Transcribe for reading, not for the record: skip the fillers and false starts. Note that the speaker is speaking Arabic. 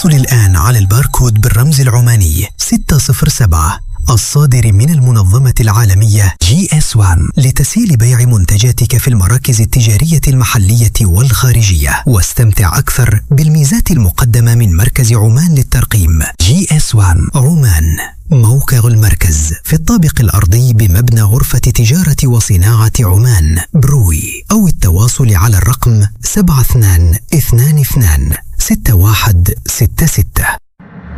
احصل الآن على الباركود بالرمز العماني 607 الصادر من المنظمة العالمية GS1 لتسهيل بيع منتجاتك في المراكز التجارية المحلية والخارجية، واستمتع أكثر بالميزات المقدمة من مركز عمان للترقيم. GS1 عمان، موقع المركز في الطابق الأرضي بمبنى غرفة تجارة وصناعة عمان بروي، أو التواصل على الرقم 7222 6166.